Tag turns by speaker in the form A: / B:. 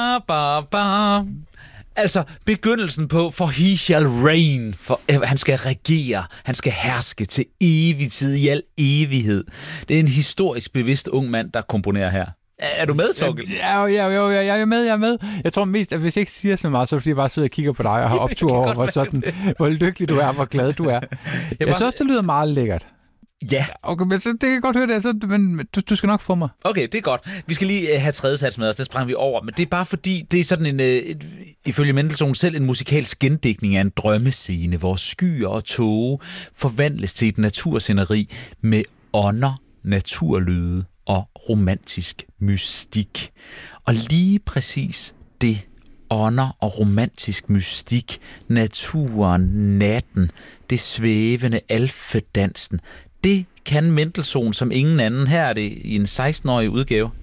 A: Altså, begyndelsen på, for he shall reign, han skal regere, han skal herske til evig tid, i al evighed. Det er en historisk bevidst ung mand, der komponerer her. Er du med, Torkel?
B: Ja, jeg er med. Jeg tror mest, at hvis jeg ikke siger så meget, så er det fordi jeg bare sidder og kigger på dig og har optur over, hvor lykkelig du er, hvor glad du er. Jeg synes også, det lyder meget lækkert.
A: Ja.
B: Okay, men så, det kan jeg godt høre det, men du skal nok få mig.
A: Okay, det er godt. Vi skal lige have tredje sats med os, det sprang vi over, men det er bare fordi, det er sådan ifølge Mendelssohn selv, en musikalsk gendækning af en drømmescene, hvor skyer og tåge forvandles til et natursceneri med ånder, naturlyde og romantisk mystik. Og lige præcis det, ånder og romantisk mystik, naturen, natten, det svævende alfedansen, det kan Mendelssohn som ingen anden. Her er det i en 16-årig udgave.